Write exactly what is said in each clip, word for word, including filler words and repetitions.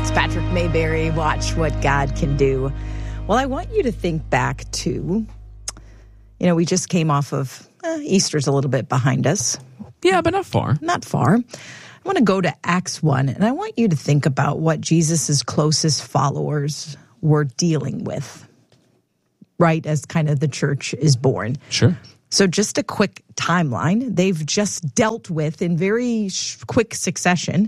It's Patrick Mayberry. Watch what God can do. Well, I want you to think back to, you know, we just came off of eh, Easter's a little bit behind us. Yeah, but not far. Not far. I want to go to Acts one, and I want you to think about what Jesus' closest followers were dealing with, right, as kind of the church is born. Sure. So just a quick timeline. They've just dealt with, in very sh- quick succession,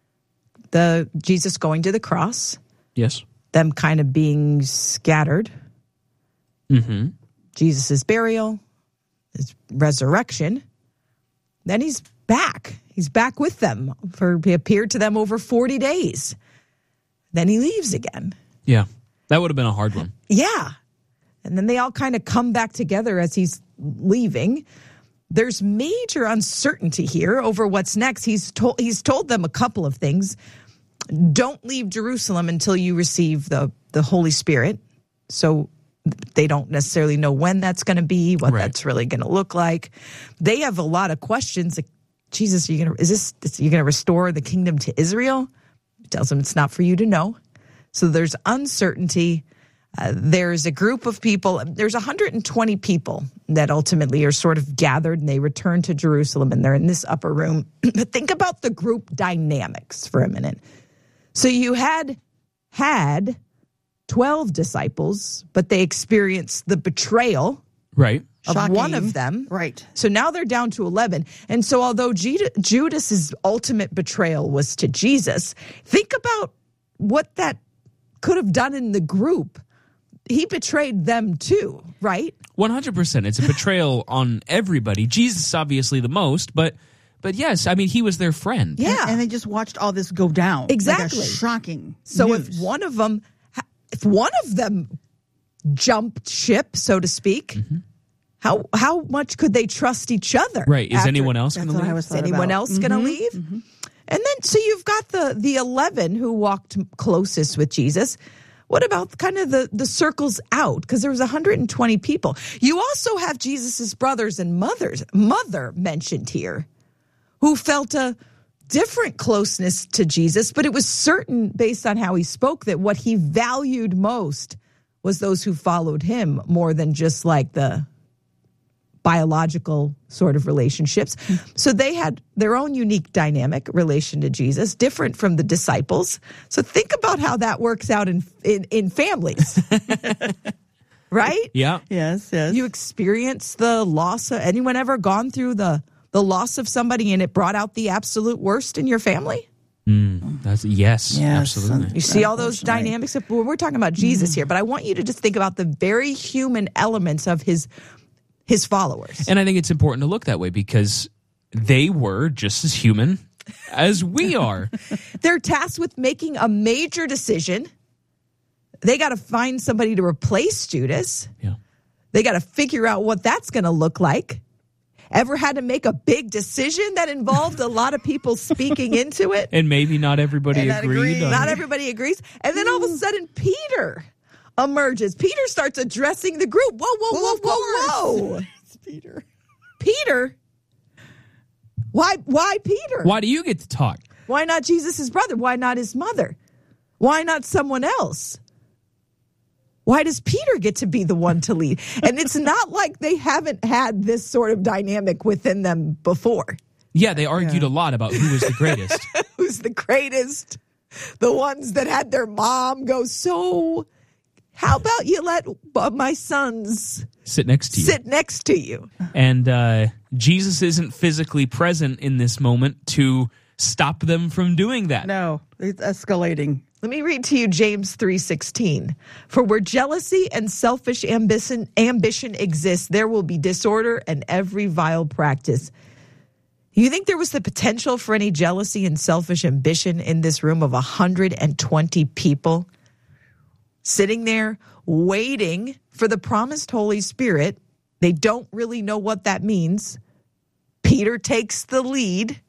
the Jesus going to the cross. Yes. Them kind of being scattered. Mm-hmm. Jesus' burial, his resurrection. Then he's back. He's back with them. For he appeared to them over forty days. Then he leaves again. Yeah. That would have been a hard one. Yeah. And then they all kind of come back together as he's leaving. There's major uncertainty here over what's next. He's told he's told them a couple of things. Don't leave Jerusalem until you receive the, the Holy Spirit. So they don't necessarily know when that's going to be, what Right. that's really going to look like. They have a lot of questions. Like, Jesus, are you going to, is this, is you going to restore the kingdom to Israel? He tells them it's not for you to know. So there's uncertainty. Uh, there's a group of people, there's one hundred twenty people that ultimately are sort of gathered, and they return to Jerusalem, and they're in this upper room. But think about the group dynamics for a minute. So you had had twelve disciples, but they experienced the betrayal Right. of Shocking. one of them. Right. So now they're down to eleven. And so although Ju- Judas's ultimate betrayal was to Jesus, think about what that could have done in the group. He betrayed them too, right? one hundred percent. It's a betrayal on everybody. Jesus, obviously, the most, but but yes, I mean, he was their friend. Yeah. And, and they just watched all this go down. Exactly. Like a shocking So news. if one of them, if one of them jumped ship, so to speak, Mm-hmm. how how much could they trust each other? Right. Is after- anyone else going That's to what I leave? was Is thought anyone about. else going to Mhm, leave? mhm. And then, so you've got the the eleven who walked closest with Jesus. What about kind of the, the circles out? Because there was one hundred twenty people. You also have Jesus's brothers and mothers, mother mentioned here, who felt a different closeness to Jesus, but it was certain based on how he spoke that what he valued most was those who followed him more than just like the biological sort of relationships. So they had their own unique dynamic relation to Jesus, different from the disciples. So think about how that works out in in, in families. Right? Yeah. Yes, yes. You experience the loss of anyone ever gone through the the loss of somebody and it brought out the absolute worst in your family? Mm, that's yes, Yes. absolutely. You see all those Unfortunately. dynamics. Of, well, we're talking about Jesus here, but I want you to just think about the very human elements of his his followers. And I think it's important to look that way because they were just as human as we are. They're tasked with making a major decision. They got to find somebody to replace Judas. Yeah. They got to figure out what that's going to look like. Ever had to make a big decision that involved a lot of people speaking into it? And maybe not everybody And not agreed. agreed. on- Not everybody agrees. And then all of a sudden, Peter emerges. Peter starts addressing the group. Whoa, whoa, Well, of whoa, whoa, whoa. It's Peter. Peter? Why, why Peter? Why do you get to talk? Why not Jesus' brother? Why not his mother? Why not someone else? Why does Peter get to be the one to lead? And it's not like they haven't had this sort of dynamic within them before. Yeah, they argued a lot about who was the greatest. Who's the greatest? The ones that had their mom go, so how about you let my sons Sit next to you. sit next to you? And uh, Jesus isn't physically present in this moment to stop them from doing that. No, it's escalating. Let me read to you James three sixteen. For where jealousy and selfish ambition, ambition exists, there will be disorder and every vile practice. You think there was the potential for any jealousy and selfish ambition in this room of one hundred twenty people sitting there waiting for the promised Holy Spirit? They don't really know what that means. Peter takes the lead.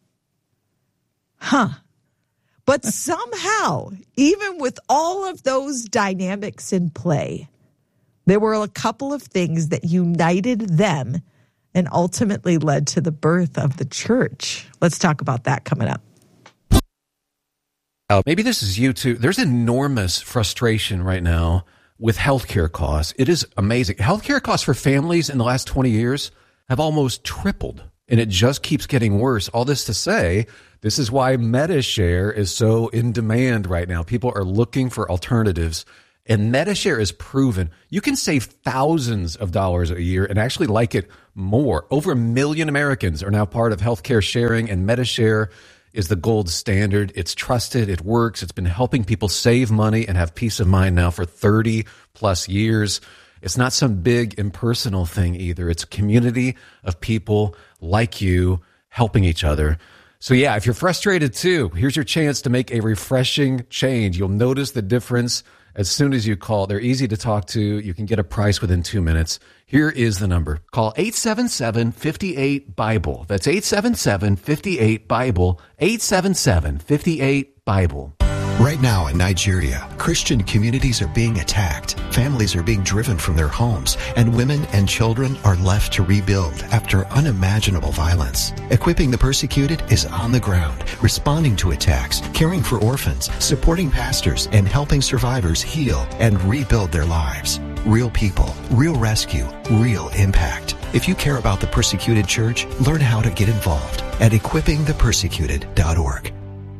Huh. But somehow, even with all of those dynamics in play, there were a couple of things that united them and ultimately led to the birth of the church. Let's talk about that coming up. Uh, maybe this is you too. There's enormous frustration right now with healthcare costs. It is amazing. Healthcare costs for families in the last twenty years have almost tripled, and it just keeps getting worse. All this to say, this is why MediShare is so in demand right now. People are looking for alternatives, and MediShare is proven. You can save thousands of dollars a year and actually like it more. Over a million Americans are now part of healthcare sharing, and MediShare is the gold standard. It's trusted. It works. It's been helping people save money and have peace of mind now for thirty plus years. It's not some big impersonal thing either. It's a community of people like you helping each other. So yeah, if you're frustrated too, here's your chance to make a refreshing change. You'll notice the difference as soon as you call. They're easy to talk to. You can get a price within two minutes. Here is the number. Call eight seven seven, five eight, BIBLE. That's eight seven seven, five eight, BIBLE. eight seven seven, five eight, BIBLE. Right now in Nigeria, Christian communities are being attacked, families are being driven from their homes, and women and children are left to rebuild after unimaginable violence. Equipping the Persecuted is on the ground, responding to attacks, caring for orphans, supporting pastors, and helping survivors heal and rebuild their lives. Real people, real rescue, real impact. If you care about the Persecuted Church, learn how to get involved at equipping the persecuted dot org.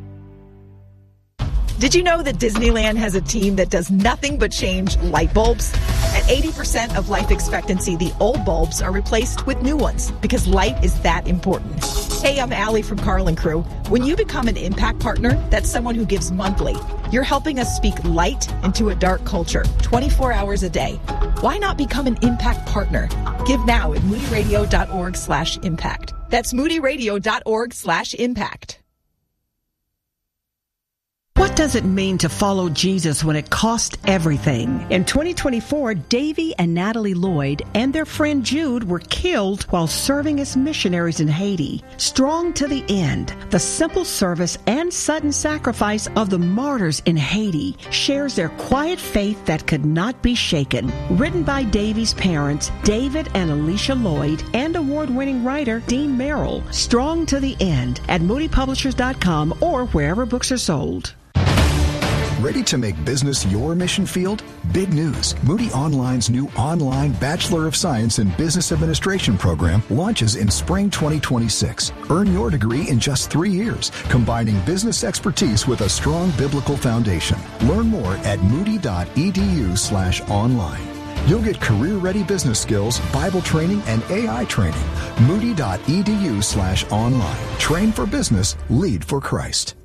Did you know that Disneyland has a team that does nothing but change light bulbs? At eighty percent of life expectancy, the old bulbs are replaced with new ones because light is that important. Hey, I'm Allie from Carl and Crew. When you become an Impact Partner, that's someone who gives monthly. You're helping us speak light into a dark culture, twenty-four hours a day. Why not become an Impact Partner? Give now at moodyradio.org slash impact. That's moodyradio.org slash impact. What does it mean to follow Jesus when it costs everything? In twenty twenty-four, Davy and Natalie Lloyd and their friend Jude were killed while serving as missionaries in Haiti. Strong to the end, the simple service and sudden sacrifice of the martyrs in Haiti shares their quiet faith that could not be shaken. Written by Davy's parents, David and Alicia Lloyd, and award-winning writer Dean Merrill. Strong to the end at moody publishers dot com or wherever books are sold. Ready to make business your mission field? Big news. Moody Online's new online Bachelor of Science in Business Administration program launches in spring twenty twenty-six. Earn your degree in just three years, combining business expertise with a strong biblical foundation. Learn more at moody.edu slash online. You'll get career-ready business skills, Bible training, and A I training. Moody.edu slash online. Train for business, lead for Christ.